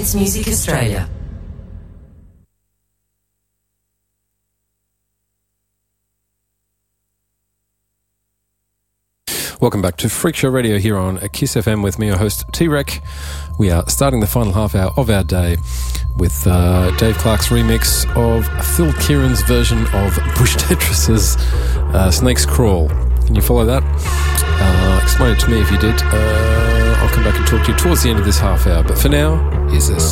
Dance Music Australia. Welcome back to Freak Show Radio here on Kiss FM with me, your host T-Rec. We are starting the final half hour of our day with Dave Clarke's remix of Phil Kieran's version of Bush Tetris's Snake's Crawl. Can you follow that? Explain it to me if you did. I'll come back and talk to you towards the end of this half hour. But for now, here's this.